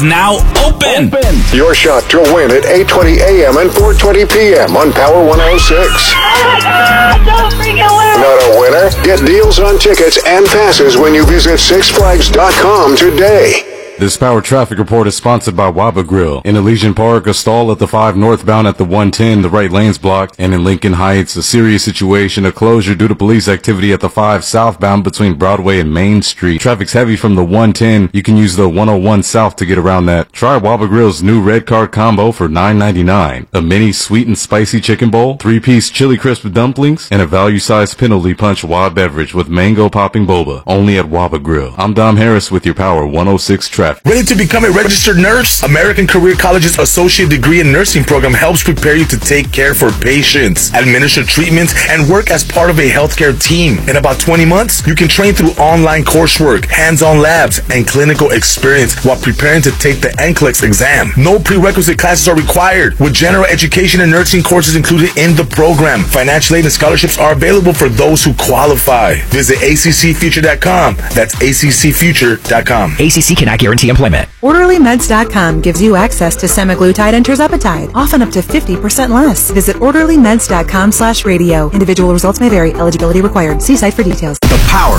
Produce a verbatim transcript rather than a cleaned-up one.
Now open. open. Your shot to win at eight twenty a.m. and four twenty p.m. on Power one oh six. Don't freaking win. Not a winner? Get deals on tickets and passes when you visit six flags dot com today. This Power Traffic Report is sponsored by Waba Grill. In Elysian Park, a stall at the five northbound at the one ten, the right lane's blocked. And in Lincoln Heights, a serious situation, a closure due to police activity at the five southbound between Broadway and Main Street. Traffic's heavy from the one ten. You can use the one oh one south to get around that. Try Waba Grill's new red card combo for nine ninety-nine. A mini sweet and spicy chicken bowl, three-piece chili crisp dumplings, and a value-sized penalty punch Wab beverage with mango popping boba. Only at Waba Grill. I'm Dom Harris with your Power one oh six Traffic. Ready to become a registered nurse? American Career College's Associate Degree in Nursing program helps prepare you to take care for patients, administer treatments, and work as part of a healthcare team. In about twenty months, you can train through online coursework, hands-on labs, and clinical experience while preparing to take the N C L E X exam. No prerequisite classes are required, with general education and nursing courses included in the program. Financial aid and scholarships are available for those who qualify. Visit A C C future dot com. That's A C C future dot com. A C C cannot guarantee employment. Orderly Meds dot com gives you access to semaglutide and tirzepatide, often up to fifty percent less. Visit Orderly Meds dot com slash radio. Individual results may vary. Eligibility required. See site for details. The Power